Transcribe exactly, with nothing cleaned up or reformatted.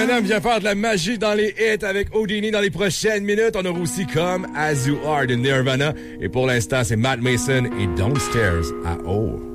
Eminem vient faire de la magie dans les hits avec Houdini dans les prochaines minutes. On aura aussi comme As You Are de Nirvana. Et pour l'instant, c'est Matt Mason et Don't Stairs à Oh.